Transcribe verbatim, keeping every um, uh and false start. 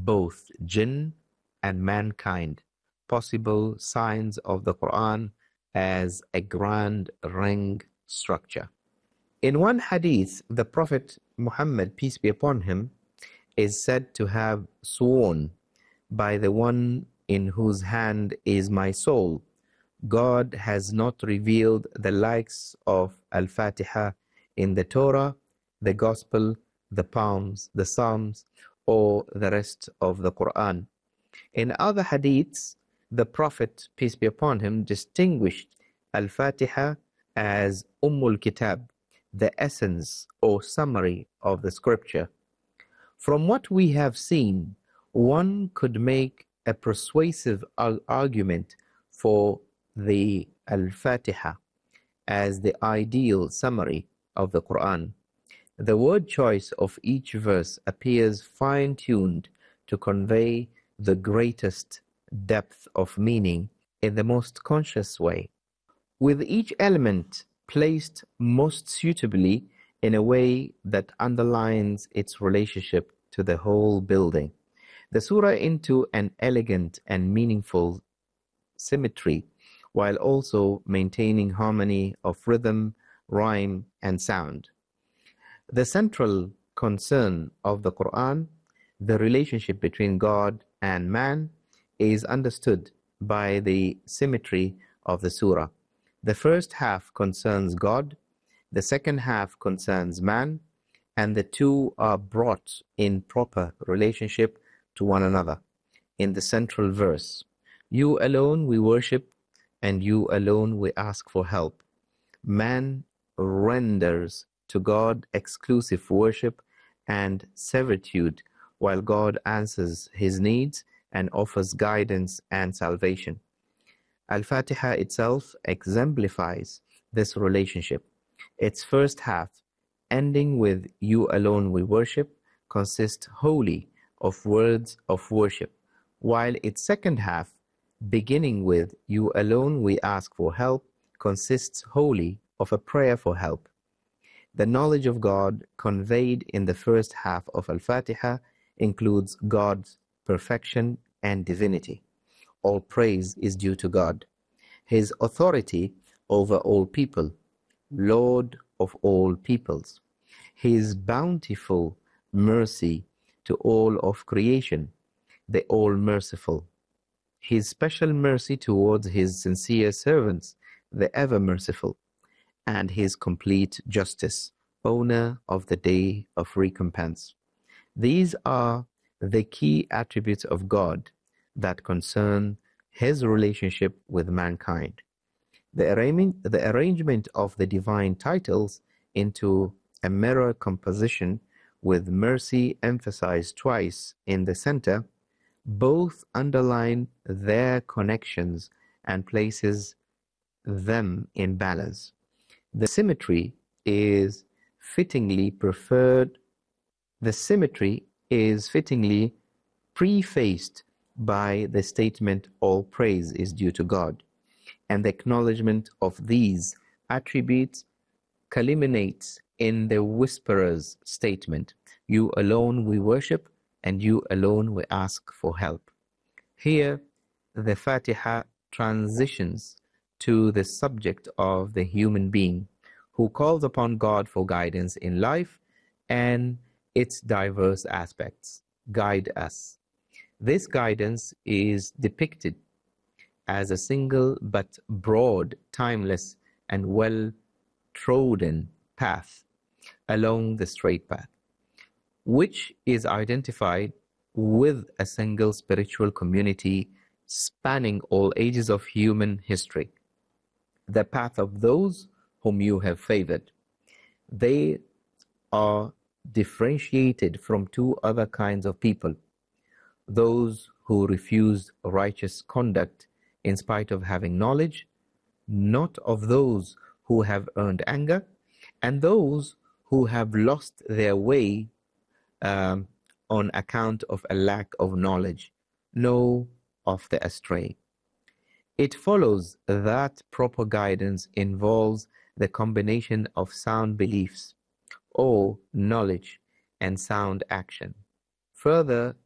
both jinn and mankind, possible signs of the Quran as a grand ring structure. In one hadith, the Prophet Muhammad, peace be upon him, is said to have sworn by the one in whose hand is my soul, God has not revealed the likes of Al-Fatiha in the Torah, the Gospel, the Psalms, the Psalms, or the rest of the Quran. In other hadiths, the Prophet, peace be upon him, distinguished Al-Fatiha as Ummul Kitab, the essence or summary of the scripture. From what we have seen, one could make a persuasive argument for the Al-Fatiha as the ideal summary of the Quran. The word choice of each verse appears fine-tuned to convey the greatest depth of meaning in the most conscious way, with each element placed most suitably in a way that underlines its relationship to the whole building. The surah into an elegant and meaningful symmetry, while also maintaining harmony of rhythm, rhyme, and sound. The central concern of the Quran, the relationship between God and man, is understood by the symmetry of the surah. The first half concerns God, the second half concerns man, and the two are brought in proper relationship to one another. In the central verse, you alone we worship, and you alone we ask for help. Man renders to God exclusive worship and servitude, while God answers his needs and offers guidance and salvation. Al-Fatiha itself exemplifies this relationship. Its first half, ending with you alone we worship, consists wholly of words of worship, while its second half, beginning with you alone we ask for help, consists wholly of a prayer for help. The knowledge of God conveyed in the first half of Al-Fatiha includes God's perfection and divinity. All praise is due to God, his authority over all people, Lord of all peoples, his bountiful mercy to all of creation, the all-merciful, his special mercy towards his sincere servants, the ever-merciful, and his complete justice, owner of the day of recompense. These are the key attributes of God that concern his relationship with mankind. The, arrangement, the arrangement of the divine titles into a mirror composition with mercy emphasized twice in the center, both underline their connections and places them in balance. The symmetry is fittingly preferred. The symmetry is fittingly prefaced by the statement, all praise is due to God, and the acknowledgement of these attributes culminates in the whisperer's statement, you alone we worship, and you alone we ask for help. Here, the Fatiha transitions to the subject of the human being who calls upon God for guidance in life and its diverse aspects. Guide us. This guidance is depicted as a single but broad, timeless, and well-trodden path along the straight path, which is identified with a single spiritual community spanning all ages of human history, the path of those whom you have favored. They are differentiated from two other kinds of people, those who refuse righteous conduct in spite of having knowledge, not of those who have earned anger, and those who have lost their way um, on account of a lack of knowledge, no, of the astray. It follows that proper guidance involves the combination of sound beliefs or knowledge and sound action. Further,